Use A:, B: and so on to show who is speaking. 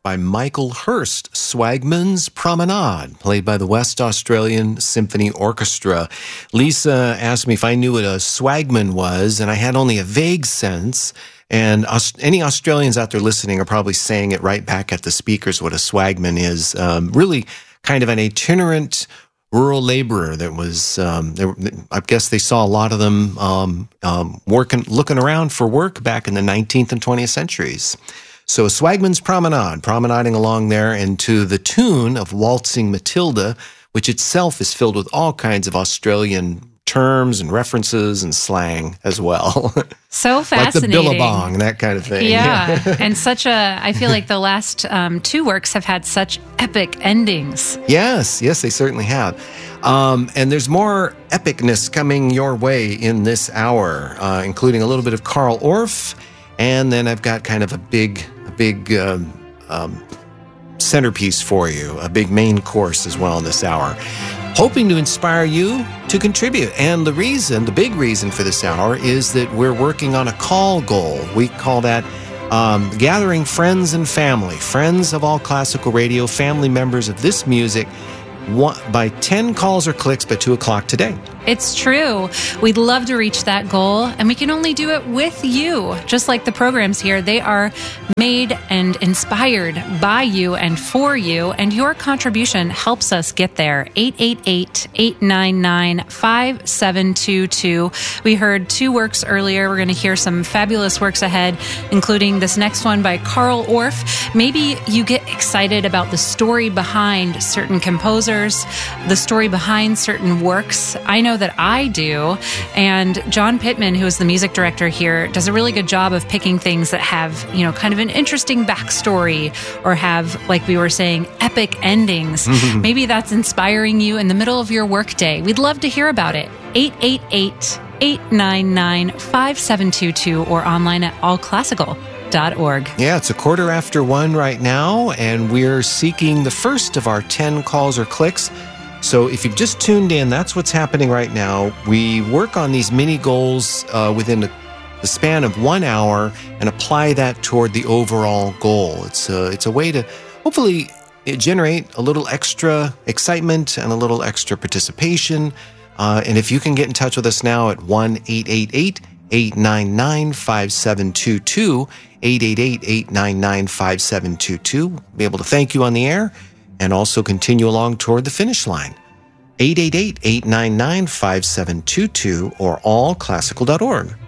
A: by Michael Hurst, Swagman's Promenade, played by the West Australian Symphony Orchestra. Lisa asked me if I knew what a swagman was, and I had only a vague sense. And any Australians out there listening are probably saying it right back at the speakers what a swagman is. Really kind of an itinerant rural laborer that was, I guess they saw a lot of them looking around for work back in the 19th and 20th centuries. So a swagman's promenade, promenading along there, and to the tune of Waltzing Matilda, which itself is filled with all kinds of Australian terms and references and slang as well.
B: So fascinating.
A: Like the billabong, that kind of thing.
B: Yeah. And I feel like the last two works have had such epic endings.
A: Yes, they certainly have. And there's more epicness coming your way in this hour, including a little bit of Carl Orff. And then I've got kind of a big centerpiece for you, a big main course as well in this hour, hoping to inspire you to contribute. And the big reason for this hour is that we're working on a call goal. We call that gathering friends and family, friends of All Classical Radio, family members of this music, by 10 calls or clicks by 2 o'clock today.
B: It's true. We'd love to reach that goal, and we can only do it with you. Just like the programs here, they are made and inspired by you and for you, and your contribution helps us get there. 888-899-5722. We heard two works earlier. We're going to hear some fabulous works ahead, including this next one by Carl Orff. Maybe you get excited about the story behind certain composers, the story behind certain works. I know that I do, and John Pittman, who is the music director here, does a really good job of picking things that have, kind of an interesting backstory or have, like we were saying, epic endings. Maybe that's inspiring you in the middle of your workday. We'd love to hear about it. 888-899-5722 or online at allclassical.org.
A: Yeah, it's 1:15 right now, and we're seeking the first of our 10 calls or clicks. So if you've just tuned in, that's what's happening right now. We work on these mini goals within the span of 1 hour and apply that toward the overall goal. It's a way to hopefully generate a little extra excitement and a little extra participation. And if you can get in touch with us now at 1-888-899-5722, 888-899-5722, we'll be able to thank you on the air and also continue along toward the finish line. 888-899-5722 or allclassical.org.